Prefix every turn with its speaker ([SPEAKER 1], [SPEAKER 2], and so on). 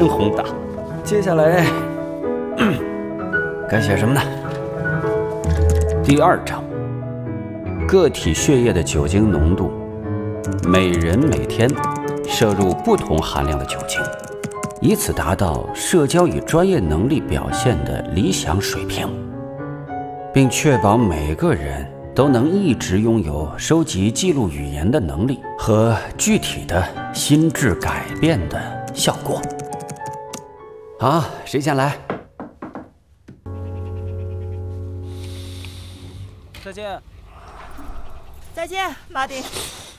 [SPEAKER 1] 真宏大。接下来，该写什么呢？第2章，个体血液的酒精浓度，每人每天摄入不同含量的酒精，以此达到社交与专业能力表现的理想水平，并确保每个人都能一直拥有收集记录语言的能力和具体的心智改变的效果。好，谁先来？
[SPEAKER 2] 再见。
[SPEAKER 3] 再见，马丁。